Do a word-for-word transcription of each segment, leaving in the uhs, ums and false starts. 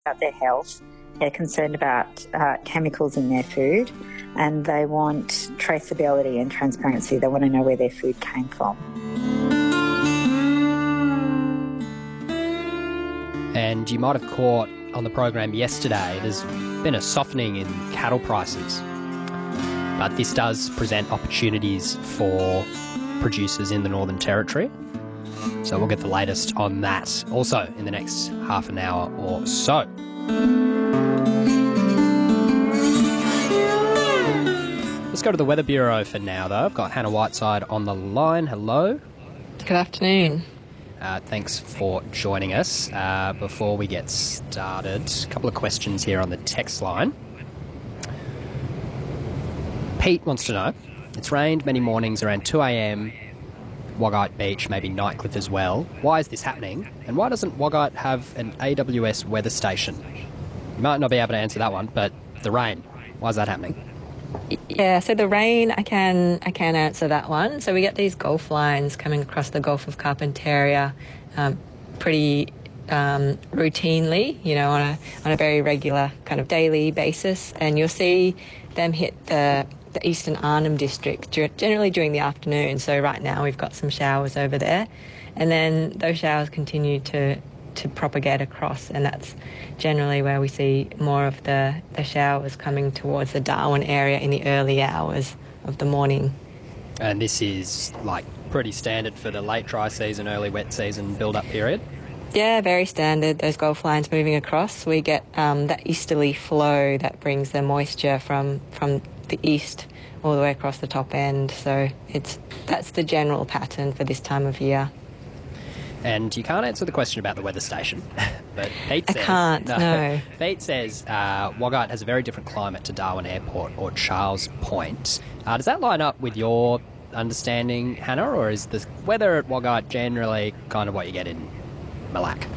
about their health. They're concerned about uh, chemicals in their food, and they want traceability and transparency. They want to know where their food came from. And you might have caught on the program yesterday, there's been a softening in cattle prices. But this does present opportunities for producers in the Northern Territory. So we'll get the latest on that also in the next half an hour or so. Let's go to the Weather Bureau for now, though. I've got Hannah Whiteside on the line. Hello. Good afternoon. Uh, thanks for joining us. Uh, before we get started, a couple of questions here on the text line. Pete wants to know, it's rained many mornings around two a.m, Wagite Beach, maybe Nightcliff as well. Why is this happening? And why doesn't Wagite have an A W S weather station? You might not be able to answer that one, but the rain, why is that happening? Yeah, so the rain, I can I can answer that one. So we get these Gulf lines coming across the Gulf of Carpentaria um, pretty um, routinely, you know, on a on a very regular kind of daily basis, and you'll see them hit the the Eastern Arnhem District generally during the afternoon. So right now we've got some showers over there, and then those showers continue to to propagate across, and that's generally where we see more of the, the showers coming towards the Darwin area in the early hours of the morning. And this is like pretty standard for the late dry season, early wet season build-up period? Yeah, very standard, those Gulf lines moving across. We get um, that easterly flow that brings the moisture from, from the east all the way across the top end. So it's that's the general pattern for this time of year. And you can't answer the question about the weather station, but Pete I says... can't, no. no. Pete says uh, Wagite has a very different climate to Darwin Airport or Charles Point. Uh, does that line up with your understanding, Hannah, or is the weather at Wagite generally kind of what you get in Mille Lacs?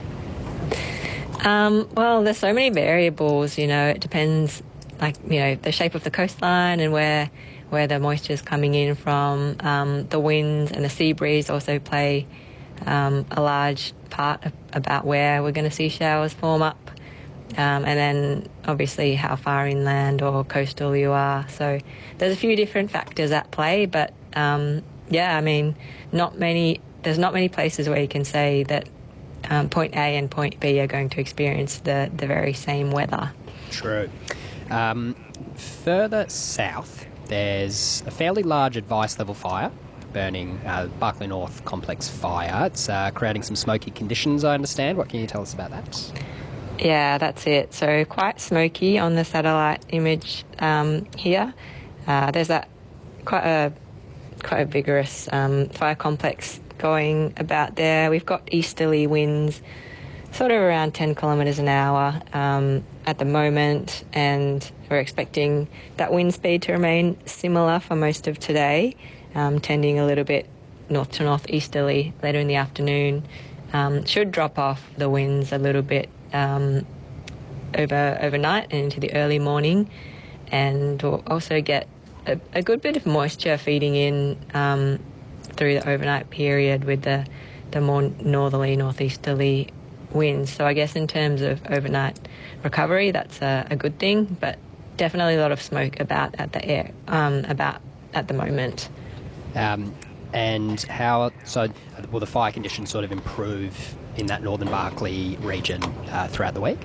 Um, well, there's so many variables, you know, it depends, like, you know, the shape of the coastline and where where the moisture is coming in from. Um, the winds and the sea breeze also play um, a large part of, about where we're going to see showers form up. Um, and then obviously how far inland or coastal you are. So there's a few different factors at play, but um, yeah, I mean, not many, there's not many places where you can say that um, point A and point B are going to experience the, the very same weather. True. Um, further south, there's a fairly large advice level fire burning, uh, Barkly North Complex fire. It's uh, creating some smoky conditions, I understand. What can you tell us about that? Yeah, that's it. So quite smoky on the satellite image um, here. Uh, there's that quite a quite a vigorous um, fire complex going about there. We've got easterly winds, sort of around ten kilometres an hour um, at the moment, and we're expecting that wind speed to remain similar for most of today, um, tending a little bit north to northeasterly later in the afternoon. Um, should drop off the winds a little bit Um, over overnight and into the early morning, and we'll also get a, a good bit of moisture feeding in um, through the overnight period with the, the more northerly, northeasterly winds. So I guess in terms of overnight recovery, that's a, a good thing, but definitely a lot of smoke about at the air um, about at the moment. Um, and how so? Will the fire conditions sort of improve in that northern Barkly region uh, throughout the week?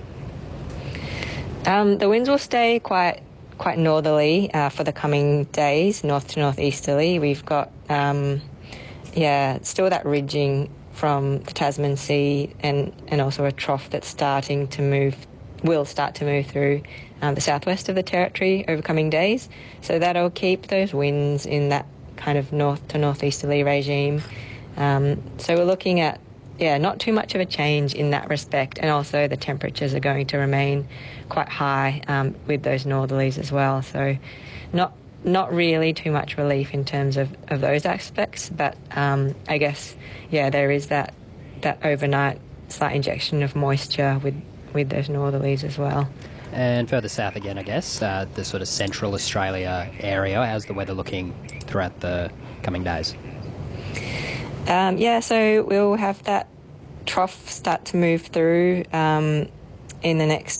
Um, the winds will stay quite quite northerly uh, for the coming days, north to northeasterly. We've got, um, yeah, still that ridging from the Tasman Sea, and, and also a trough that's starting to move, will start to move through um, the southwest of the Territory over coming days. So that'll keep those winds in that kind of north to northeasterly regime. Um, so we're looking at, yeah, not too much of a change in that respect, and also the temperatures are going to remain quite high um, with those northerlies as well. So not not really too much relief in terms of, of those aspects, but um, I guess, yeah, there is that, that overnight slight injection of moisture with, with those northerlies as well. And further south again, I guess, uh, the sort of central Australia area, how's the weather looking throughout the coming days? Um, yeah, so we'll have that trough start to move through um, in the next